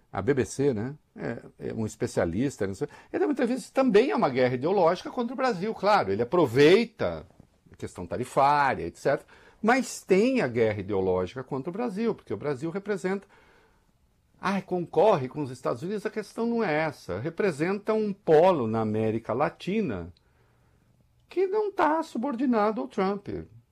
a BBC, né? É um especialista, ele deu uma entrevista, também é uma guerra ideológica contra o Brasil, claro, ele aproveita a questão tarifária, etc., mas tem a guerra ideológica contra o Brasil, porque o Brasil representa, concorre com os Estados Unidos, a questão não é essa, representa um polo na América Latina que não está subordinado ao Trump,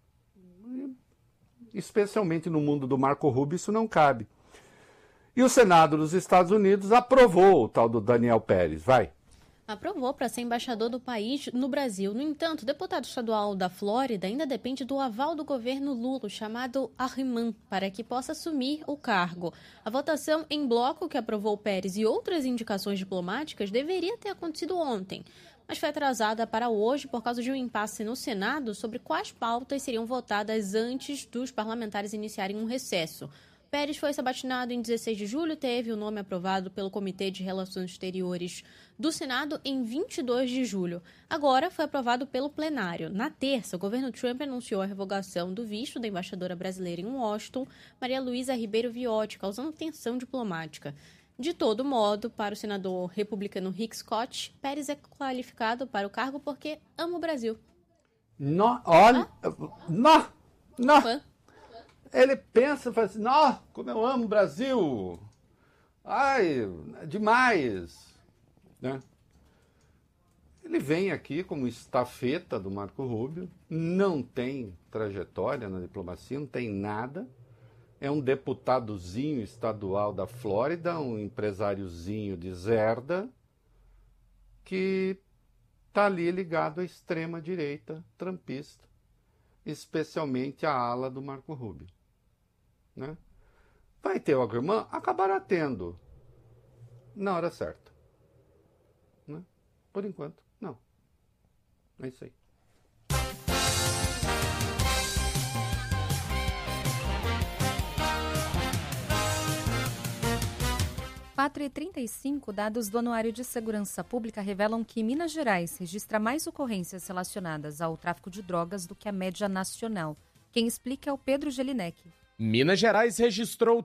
especialmente no mundo do Marco Rubio isso não cabe. E o Senado dos Estados Unidos aprovou o tal do Daniel Pérez. Aprovou para ser embaixador do país no Brasil. No entanto, o deputado estadual da Flórida ainda depende do aval do governo Lula, chamado Arrimã, para que possa assumir o cargo. A votação em bloco que aprovou Pérez e outras indicações diplomáticas deveria ter acontecido ontem, mas foi atrasada para hoje por causa de um impasse no Senado sobre quais pautas seriam votadas antes dos parlamentares iniciarem um recesso. Pérez foi sabatinado em 16 de julho, teve o nome aprovado pelo Comitê de Relações Exteriores do Senado em 22 de julho. Agora foi aprovado pelo plenário. Na terça, o governo Trump anunciou a revogação do visto da embaixadora brasileira em Washington, Maria Luísa Ribeiro Viotti, causando tensão diplomática. De todo modo, para o senador republicano Rick Scott, Pérez é qualificado para o cargo porque ama o Brasil. Não. Ele pensa e fala assim, como eu amo o Brasil. Demais. Né? Ele vem aqui como estafeta do Marco Rubio, não tem trajetória na diplomacia, não tem nada. É um deputadozinho estadual da Flórida, um empresáriozinho de Zerda, que está ali ligado à extrema-direita trumpista, especialmente à ala do Marco Rubio. Né? Vai ter o Agriman? Acabará tendo na hora certa. Né? Por enquanto, não. É isso aí. Quatro e 35, dados do Anuário de Segurança Pública revelam que Minas Gerais registra mais ocorrências relacionadas ao tráfico de drogas do que a média nacional. Quem explica é o Pedro Gelinek. Minas Gerais registrou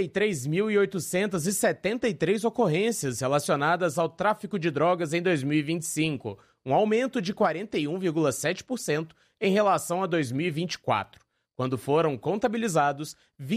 33.873 ocorrências relacionadas ao tráfico de drogas em 2025, um aumento de 41,7% em relação a 2024, quando foram contabilizados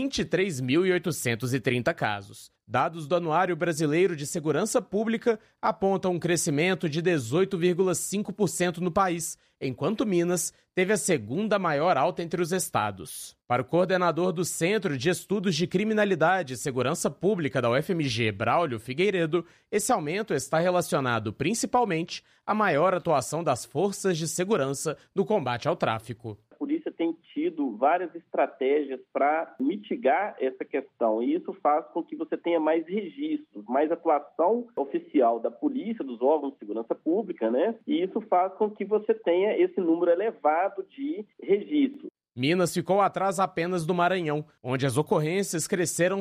23.830 casos. Dados do Anuário Brasileiro de Segurança Pública apontam um crescimento de 18,5% no país, enquanto Minas teve a segunda maior alta entre os estados. Para o coordenador do Centro de Estudos de Criminalidade e Segurança Pública da UFMG, Braulio Figueiredo, esse aumento está relacionado principalmente à maior atuação das forças de segurança no combate ao tráfico. A polícia tem tido várias estratégias para mitigar essa questão, e isso faz com que você tenha mais registros, mais atuação oficial da polícia, dos órgãos de segurança pública, né? E isso faz com que você tenha esse número elevado de registros. Minas ficou atrás apenas do Maranhão, onde as ocorrências cresceram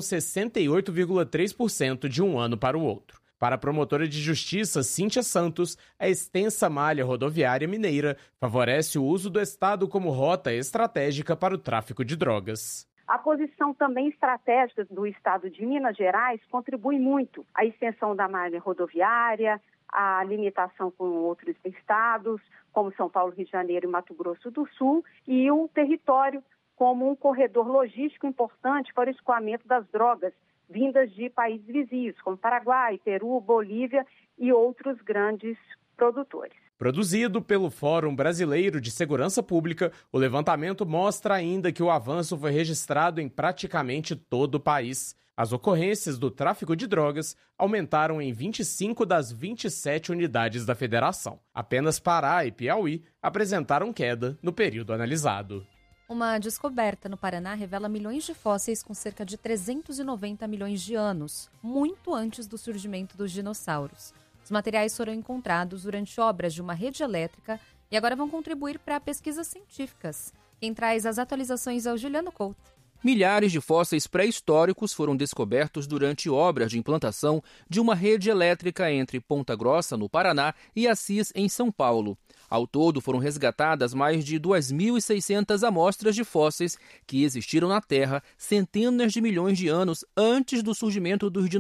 68,3% de um ano para o outro. Para a promotora de justiça Cíntia Santos, a extensa malha rodoviária mineira favorece o uso do estado como rota estratégica para o tráfico de drogas. A posição também estratégica do estado de Minas Gerais contribui muito. A extensão da malha rodoviária, a limitação com outros estados, como São Paulo, Rio de Janeiro e Mato Grosso do Sul, e o território como um corredor logístico importante para o escoamento das drogas vindas de países vizinhos, como Paraguai, Peru, Bolívia e outros grandes produtores. Produzido pelo Fórum Brasileiro de Segurança Pública, o levantamento mostra ainda que o avanço foi registrado em praticamente todo o país. As ocorrências do tráfico de drogas aumentaram em 25 das 27 unidades da federação. Apenas Pará e Piauí apresentaram queda no período analisado. Uma descoberta no Paraná revela milhões de fósseis com cerca de 390 milhões de anos, muito antes do surgimento dos dinossauros. Os materiais foram encontrados durante obras de uma rede elétrica e agora vão contribuir para pesquisas científicas. Quem traz as atualizações é o Juliano Couto. Milhares de fósseis pré-históricos foram descobertos durante obras de implantação de uma rede elétrica entre Ponta Grossa, no Paraná, e Assis, em São Paulo. Ao todo, foram resgatadas mais de 2.600 amostras de fósseis que existiram na Terra centenas de milhões de anos antes do surgimento dos dinossauros.